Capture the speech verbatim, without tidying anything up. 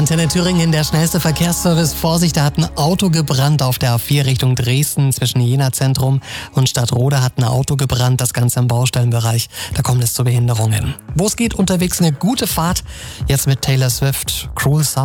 Antenne Thüringen, der schnellste Verkehrsservice. Vorsicht, da hat ein Auto gebrannt auf der A vier Richtung Dresden. Zwischen Jena Zentrum und Stadtroda hat ein Auto gebrannt, das Ganze im Baustellenbereich. Da kommt es zu Behinderungen. Wo es geht, unterwegs eine gute Fahrt. Jetzt mit Taylor Swift, Cruel Summer.